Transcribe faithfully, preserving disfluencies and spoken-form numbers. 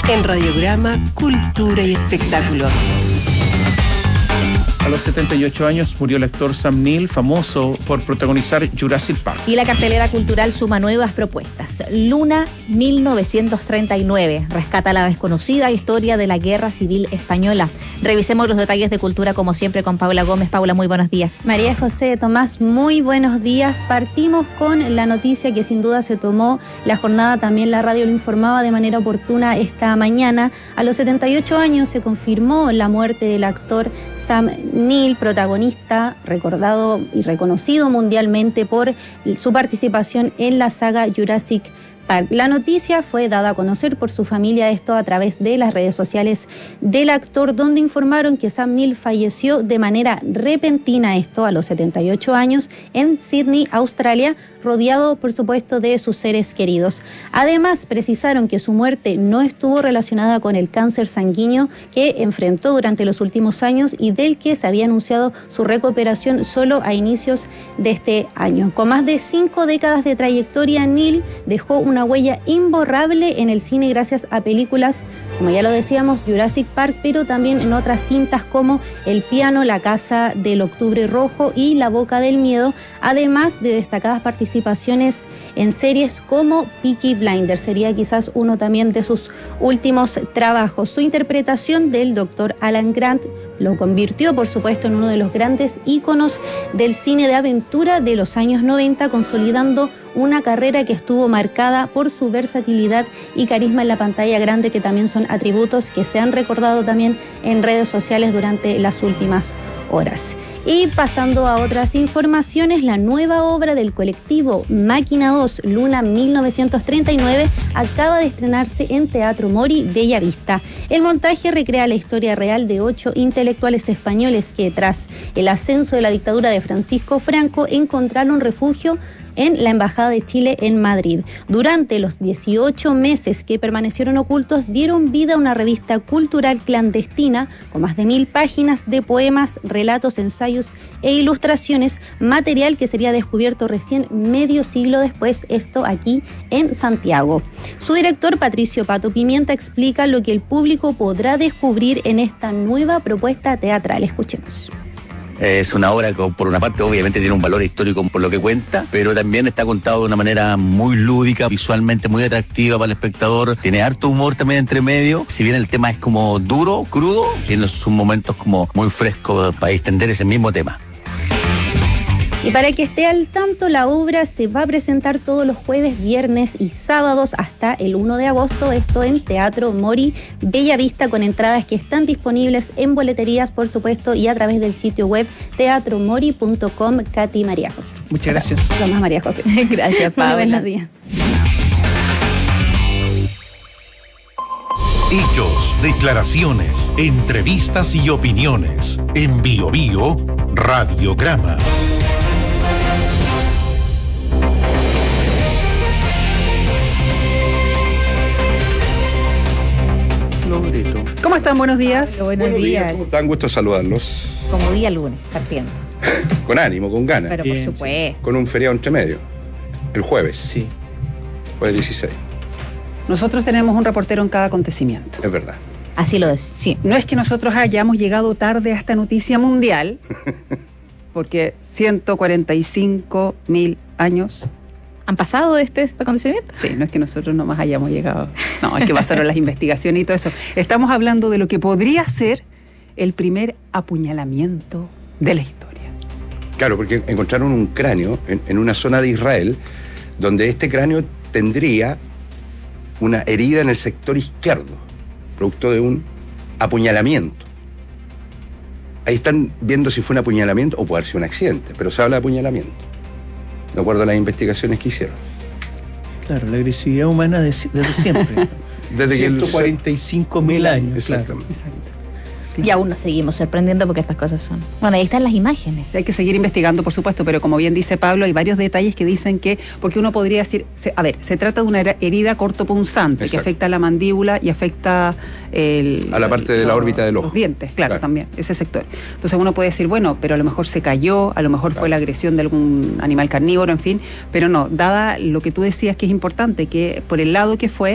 En Radiograma, Cultura y Espectáculos. A los setenta y ocho años murió el actor Sam Neill, famoso por protagonizar Jurassic Park. Y la cartelera cultural suma nuevas propuestas. Luna mil novecientos treinta y nueve rescata la desconocida historia de la Guerra Civil Española. Revisemos los detalles de cultura como siempre con Paula Gómez. Paula, muy buenos días. María José Tomás, muy buenos días. Partimos con la noticia que sin duda se tomó la jornada, también la radio lo informaba de manera oportuna esta mañana. A los setenta y ocho años se confirmó la muerte del actor Sam Neill, protagonista recordado y reconocido mundialmente por su participación en la saga Jurassic Park. La noticia fue dada a conocer por su familia, esto a través de las redes sociales del actor, donde informaron que Sam Neill falleció de manera repentina, esto a los setenta y ocho años, en Sydney, Australia, rodeado, por supuesto, de sus seres queridos. Además, precisaron que su muerte no estuvo relacionada con el cáncer sanguíneo que enfrentó durante los últimos años y del que se había anunciado su recuperación solo a inicios de este año. Con más de cinco décadas de trayectoria, Neill dejó una huella imborrable en el cine gracias a películas, como ya lo decíamos, Jurassic Park, pero también en otras cintas como El piano, La casa del octubre rojo y La boca del miedo, además de destacadas participaciones participaciones en series como Peaky Blinders, sería quizás uno también de sus últimos trabajos. Su interpretación del doctor Alan Grant lo convirtió, por supuesto, en uno de los grandes íconos del cine de aventura de los años noventa, consolidando una carrera que estuvo marcada por su versatilidad y carisma en la pantalla grande, que también son atributos que se han recordado también en redes sociales durante las últimas horas. Y pasando a otras informaciones, la nueva obra del colectivo Máquina dos, Luna mil novecientos treinta y nueve, acaba de estrenarse en Teatro Mori, Bella Vista. El montaje recrea la historia real de ocho intelectuales españoles que, tras el ascenso de la dictadura de Francisco Franco, encontraron refugio en la Embajada de Chile en Madrid. Durante los dieciocho meses que permanecieron ocultos, dieron vida a una revista cultural clandestina con más de mil páginas de poemas, relatos, ensayos e ilustraciones, material que sería descubierto recién medio siglo después, esto aquí en Santiago. Su director, Patricio Pato Pimienta, explica lo que el público podrá descubrir en esta nueva propuesta teatral. Escuchemos. Es una obra que, por una parte, obviamente tiene un valor histórico por lo que cuenta, pero también está contado de una manera muy lúdica, visualmente muy atractiva para el espectador. Tiene harto humor también entre medio. Si bien el tema es como duro, crudo, tiene sus momentos como muy frescos para extender ese mismo tema. Y para que esté al tanto, la obra se va a presentar todos los jueves, viernes y sábados hasta el primero de agosto, esto en Teatro Mori, Bella Vista, con entradas que están disponibles en boleterías, por supuesto, y a través del sitio web teatro mori punto com. Katy, María José. Muchas gracias. O sea, lo más María José. Gracias, Paula. Muy buenos días. Hechos, declaraciones, entrevistas y opiniones. En Bio Bio, Radiograma. ¿Cómo están? Buenos días. Buenos, Buenos días. días. ¿Cómo están? Gusto saludarlos. Como día lunes, partiendo. Con ánimo, con ganas. Pero Bien, por supuesto. Con un feriado entre medio. El jueves. Sí. Jueves dieciséis. Nosotros tenemos un reportero en cada acontecimiento. Es verdad. Así lo es, sí. No es que nosotros hayamos llegado tarde a esta noticia mundial, porque ciento cuarenta y cinco mil años... ¿Han pasado de este, este acontecimiento? Sí, no es que nosotros nomás hayamos llegado. No, es que pasaron las investigaciones y todo eso. Estamos hablando de lo que podría ser el primer apuñalamiento de la historia. Claro, porque encontraron un cráneo en, en una zona de Israel, donde este cráneo tendría una herida en el sector izquierdo, producto de un apuñalamiento. Ahí están viendo si fue un apuñalamiento o puede haber sido un accidente, pero se habla de apuñalamiento, de acuerdo a las investigaciones que hicieron. Claro, la agresividad humana desde, desde siempre. Desde ciento cuarenta y cinco mil años. Exactamente. Claro. Exacto. Y aún nos seguimos sorprendiendo porque estas cosas son... Bueno, ahí están las imágenes. Hay que seguir investigando, por supuesto, pero como bien dice Pablo, hay varios detalles que dicen que, porque uno podría decir, se, a ver, se trata de una herida cortopunzante. Exacto. Que afecta a la mandíbula y afecta el, a la parte de el, la los, órbita del ojo. Los dientes, claro, claro, también, ese sector. Entonces uno puede decir, bueno, pero a lo mejor se cayó, a lo mejor claro. fue la agresión de algún animal carnívoro, en fin, pero no, dada lo que tú decías que es importante, que por el lado que fue,